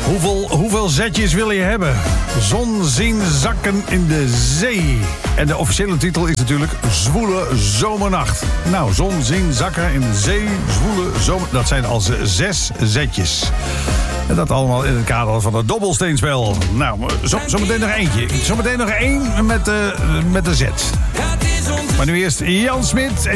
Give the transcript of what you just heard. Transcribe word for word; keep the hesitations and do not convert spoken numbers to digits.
Hoeveel, hoeveel zetjes wil je hebben? Zon zien zakken in de zee. En de officiële titel is natuurlijk Zwoele Zomernacht. Nou, zon zien zakken in de zee, zwoele zomer... Dat zijn al zes zetjes. En dat allemaal in het kader van het dobbelsteenspel. Nou, zo, zo meteen nog eentje. Zometeen nog één met de, met de Z. Maar nu eerst Jan Smit.